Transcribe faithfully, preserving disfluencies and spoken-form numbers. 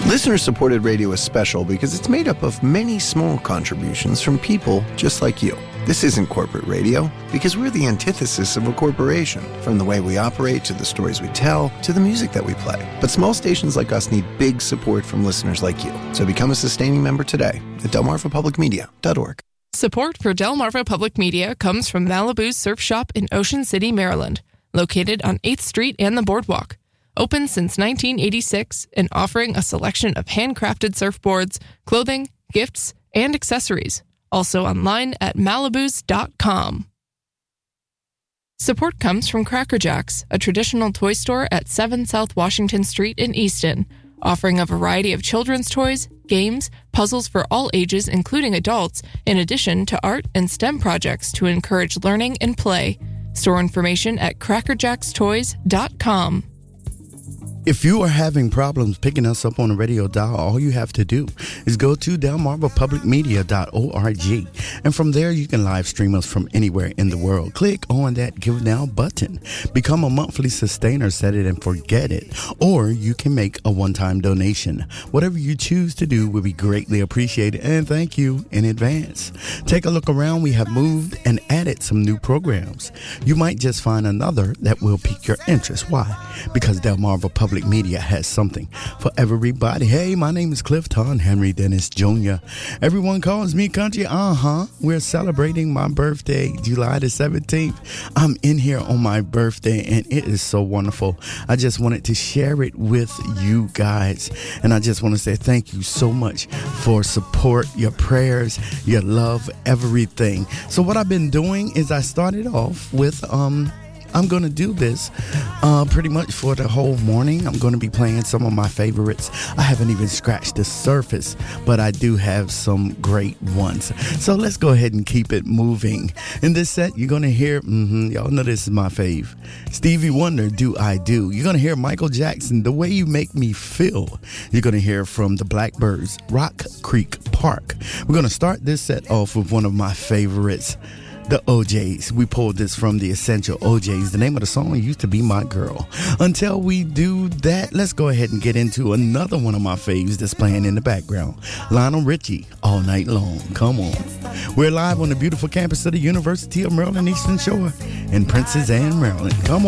Listener-supported radio is special because it's made up of many small contributions from people just like you. This isn't corporate radio because we're the antithesis of a corporation, from the way we operate to the stories we tell to the music that we play. But small stations like us need big support from listeners like you. So become a sustaining member today at delmarva public media dot org. Support for Delmarva Public Media comes from Malibu's Surf Shop in Ocean City, Maryland, located on eighth Street and the Boardwalk. Open since nineteen eighty-six and offering a selection of handcrafted surfboards, clothing, gifts, and accessories. Also online at malibus dot com. Support comes from Cracker Jacks, a traditional toy store at seven South Washington Street in Easton, offering a variety of children's toys, games, puzzles for all ages, including adults, in addition to art and STEM projects to encourage learning and play. Store information at cracker jacks toys dot com. If you are having problems picking us up on the radio dial, all you have to do is go to delmarva public media dot org, and from there you can live stream us from anywhere in the world. Click on that Give Now button. Become a monthly sustainer, set it and forget it, or you can make a one-time donation. Whatever you choose to do will be greatly appreciated, and thank you in advance. Take a look around. We have moved and added some new programs. You might just find another that will pique your interest. Why? Because Delmarva Public Media has something for everybody. Hey, my name is Clifton Henry Dennis Junior Everyone calls me Country. Uh-huh. We're celebrating my birthday, July the seventeenth. I'm in here on my birthday, and it is so wonderful. I just wanted to share it with you guys, and I just want to say thank you so much for support, your prayers, your love, everything. So what I've been doing is I started off with um I'm going to do this uh, pretty much for the whole morning. I'm going to be playing some of my favorites. I haven't even scratched the surface, but I do have some great ones. So let's go ahead and keep it moving. In this set, you're going to hear, mm-hmm, y'all know this is my fave, Stevie Wonder, Do I Do. You're going to hear Michael Jackson, The Way You Make Me Feel. You're going to hear from the Blackbyrds, Rock Creek Park. We're going to start this set off with one of my favorites, the O Js. We pulled this from the Essential O Js. The name of the song used to be My Girl. Until we do that, let's go ahead and get into another one of my faves that's playing in the background. Lionel Richie, All Night Long. Come on. We're live on the beautiful campus of the University of Maryland Eastern Shore in Princess Anne, Maryland. Come on.